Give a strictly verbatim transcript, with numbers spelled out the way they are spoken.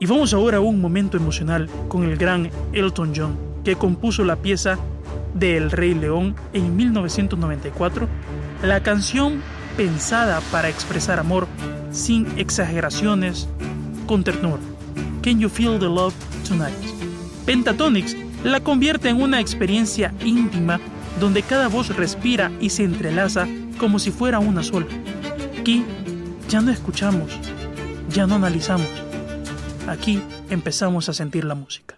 Y vamos ahora a un momento emocional con el gran Elton John, que compuso la pieza de El Rey León en mil novecientos noventa y cuatro, la canción pensada para expresar amor sin exageraciones, con ternura. Can You Feel the Love Tonight? Pentatonix la convierte en una experiencia íntima donde cada voz respira y se entrelaza como si fuera una sola. Aquí ya no escuchamos, ya no analizamos. Aquí empezamos a sentir la música.